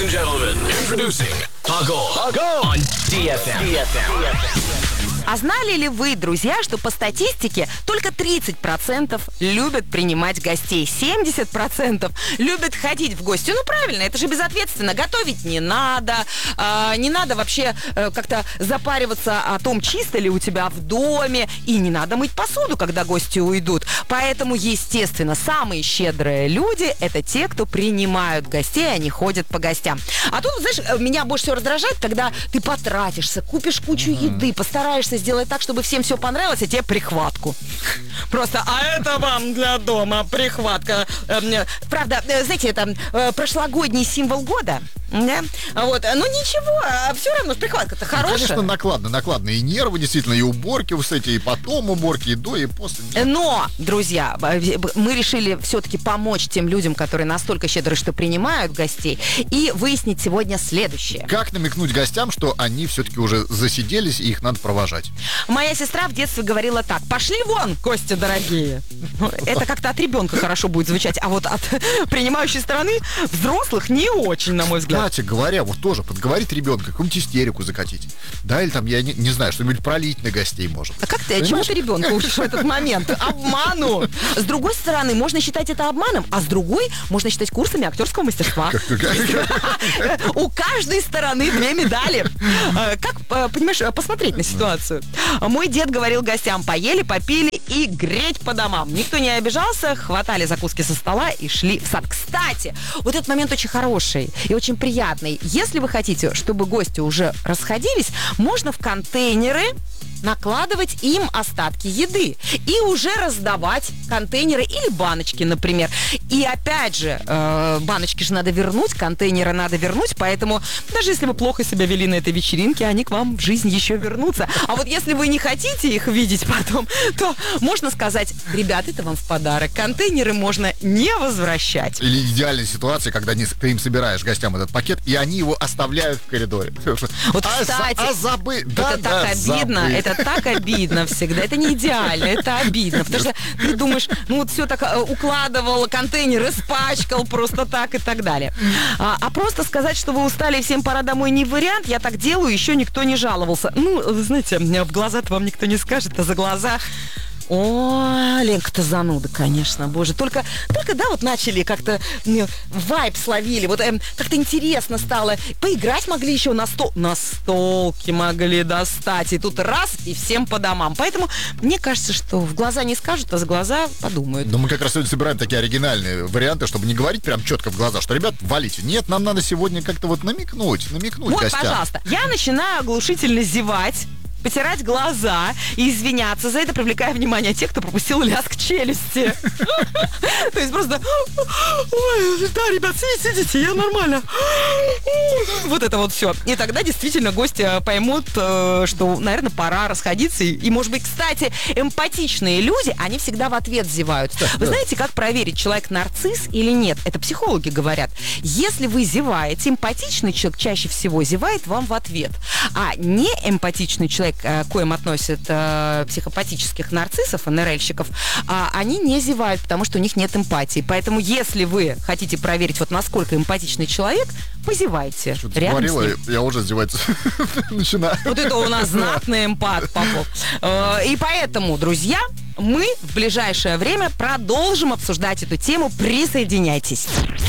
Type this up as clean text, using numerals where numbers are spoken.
and gentlemen, introducing Agol on DFM. А знали ли вы, друзья, что по статистике только 30% любят принимать гостей, 70% любят ходить в гости? Ну, правильно, это же безответственно. Готовить не надо вообще как-то запариваться о том, чисто ли у тебя в доме, и не надо мыть посуду, когда гости уйдут. Поэтому, естественно, самые щедрые люди – это те, кто принимают гостей, они ходят по гостям. А тут, знаешь, меня больше всего раздражает, когда ты потратишься, купишь кучу еды, постараешься сделать так, чтобы всем все понравилось, а тебе прихватку. Просто, а это вам для дома прихватка. Правда, знаете, это прошлогодний символ года. Да? Вот. Ну ничего, все равно прихватка-то хорошая. Конечно, накладно. И нервы, действительно, и уборки, кстати, и потом уборки, и до, и после. Но, друзья, мы решили все-таки помочь тем людям, которые настолько щедры, что принимают гостей, и выяснить сегодня следующее. Как намекнуть гостям, что они все-таки уже засиделись, и их надо провожать? Моя сестра в детстве говорила так: пошли вон, гости дорогие. Это как-то от ребенка хорошо будет звучать, а вот от принимающей стороны взрослых не очень, на мой взгляд. Кстати говоря, вот тоже подговорить ребенка, какую-нибудь истерику закатить. Да, или там, я не знаю, что-нибудь пролить на гостей может. А как ты, чему ты ребенка учишь в этот момент? Обману! С другой стороны, можно считать это обманом, а с другой можно считать курсами актерского мастерства. У каждой стороны две медали. Как, понимаешь, посмотреть на ситуацию? Мой дед говорил гостям: поели, попили и греть по домам. Никто не обижался, хватали закуски со стола и шли в сад. Кстати, вот этот момент очень хороший и очень приятный. Если вы хотите, чтобы гости уже расходились, можно в контейнеры накладывать им остатки еды и уже раздавать контейнеры или баночки, например. И опять же, баночки же надо вернуть, контейнеры надо вернуть, поэтому даже если вы плохо себя вели на этой вечеринке, они к вам в жизнь еще вернутся. А вот если вы не хотите их видеть потом, то можно сказать: ребят, это вам в подарок. Контейнеры можно не возвращать. Или идеальная ситуация, когда ты им собираешь гостям этот пакет, и они его оставляют в коридоре. Вот, кстати, это так обидно, это так обидно всегда. Это не идеально, это обидно. Потому что ты думаешь, ну вот все так укладывал, контейнер испачкал просто так и так далее. А просто сказать, что вы устали и всем пора домой, не вариант. Я так делаю, еще никто не жаловался. Ну, вы знаете, в глаза-то вам никто не скажет, а за глаза... О, Ленка-то зануда, конечно, боже. Только да, вот начали как-то вайб словили, вот как-то интересно стало. Поиграть могли еще на столке могли достать. И тут раз, и всем по домам. Поэтому мне кажется, что в глаза не скажут, а за глаза подумают. Но мы как раз сегодня собираем такие оригинальные варианты, чтобы не говорить прям четко в глаза, что, ребят, валите. Нет, нам надо сегодня как-то вот намекнуть вот, гостям. Пожалуйста, я начинаю оглушительно зевать, потирать глаза и извиняться за это, привлекая внимание тех, кто пропустил лязг челюсти. То есть просто: ой, да, ребят, сидите, я нормально. Вот это вот все. И тогда действительно гости поймут, что, наверное, пора расходиться. И, может быть, кстати, эмпатичные люди, они всегда в ответ зевают. Вы знаете, как проверить, человек нарцисс или нет? Это психологи говорят. Если вы зеваете, эмпатичный человек чаще всего зевает вам в ответ. А не эмпатичный человек, к коим относят психопатических нарциссов, НРЛщиков, они не зевают, потому что у них нет эмпатии. Поэтому, если вы хотите проверить, вот насколько эмпатичный человек, позевайте. Что ты говорила, я уже зевать начинаю. Вот это у нас знатный эмпат, Попов. И поэтому, друзья, мы в ближайшее время продолжим обсуждать эту тему. Присоединяйтесь.